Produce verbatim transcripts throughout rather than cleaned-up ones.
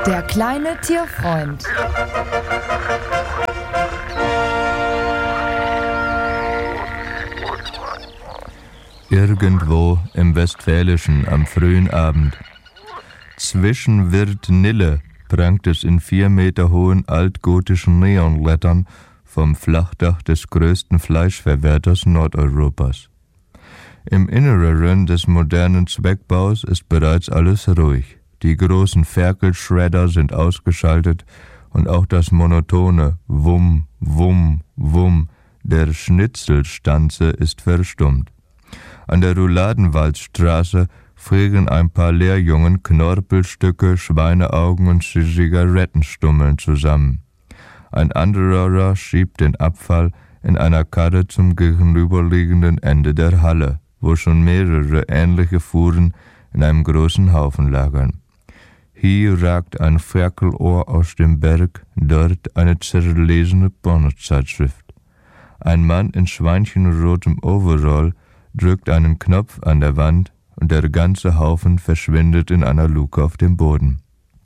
Der kleine Tierfreund. Irgendwo im Westfälischen am frühen Abend. Zwischen Wirt Nille prangt es in vier Meter hohen altgotischen Neonlettern vom Flachdach des größten Fleischverwerters Nordeuropas. Im Inneren des modernen Zweckbaus ist bereits alles ruhig. Die großen Ferkelschredder sind ausgeschaltet und auch das monotone Wumm, Wumm, Wumm der Schnitzelstanze ist verstummt. An der Rouladenwaldstraße frieren ein paar Lehrjungen Knorpelstücke, Schweineaugen und Zigarettenstummeln zusammen. Ein anderer schiebt den Abfall in einer Karre zum gegenüberliegenden Ende der Halle, wo schon mehrere ähnliche Fuhren in einem großen Haufen lagern. Hier ragt ein Ferkelohr aus dem Berg, dort eine zerlesene Pornozeitschrift. Ein Mann in schweinchenrotem Overall drückt einen Knopf an der Wand und der ganze Haufen verschwindet in einer Luke auf dem Boden.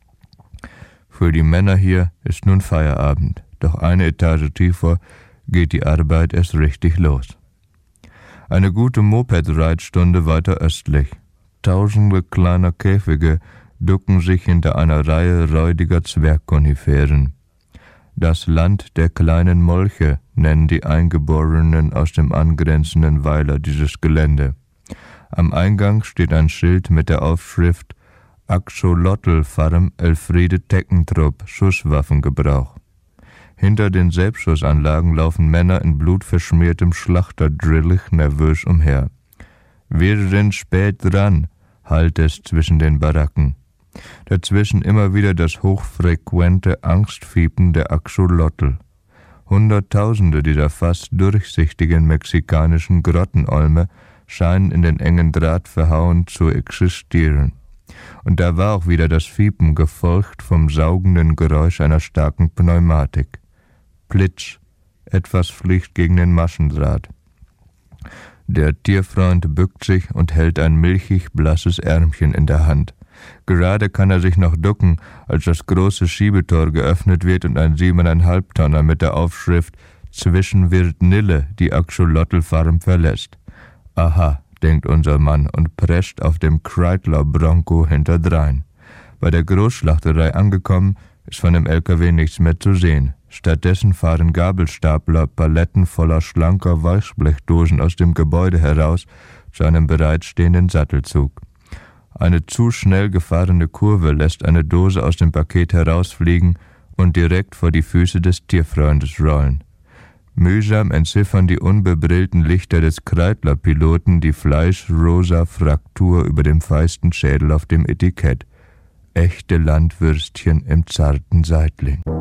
Für die Männer hier ist nun Feierabend, doch eine Etage tiefer geht die Arbeit erst richtig los. Eine gute Moped-Reitstunde weiter östlich. Tausende kleiner Käfige ducken sich hinter einer Reihe räudiger Zwergkoniferen. Das Land der kleinen Molche nennen die Eingeborenen aus dem angrenzenden Weiler dieses Gelände. Am Eingang steht ein Schild mit der Aufschrift Axolotl Farm Elfriede Teckentrupp Schusswaffengebrauch. Hinter den Selbstschussanlagen laufen Männer in blutverschmiertem Schlachterdrillich nervös umher. Wir sind spät dran, hallt es zwischen den Baracken. Dazwischen immer wieder das hochfrequente Angstfiepen der Axolotl. Hunderttausende dieser fast durchsichtigen mexikanischen Grottenolme scheinen in den engen Draht verhauen zu existieren. Und da war auch wieder das Fiepen, gefolgt vom saugenden Geräusch einer starken Pneumatik. Plitsch, etwas fliegt gegen den Maschendraht. Der Tierfreund bückt sich und hält ein milchig blasses Ärmchen in der Hand. Gerade kann er sich noch ducken, als das große Schiebetor geöffnet wird und ein siebeneinhalb Tonner mit der Aufschrift Zwischen Wirt Nille die Axolotl Farm verlässt. Aha, denkt unser Mann und prescht auf dem Kreidler Bronco hinterdrein. Bei der Großschlachterei angekommen, ist von dem L K W nichts mehr zu sehen. Stattdessen fahren Gabelstapler Paletten voller schlanker Weichblechdosen aus dem Gebäude heraus zu einem bereitstehenden Sattelzug. Eine zu schnell gefahrene Kurve lässt eine Dose aus dem Paket herausfliegen und direkt vor die Füße des Tierfreundes rollen. Mühsam entziffern die unbebrillten Lichter des Kreidler-Piloten die fleischrosa Fraktur über dem feisten Schädel auf dem Etikett. Echte Landwürstchen im zarten Seitling.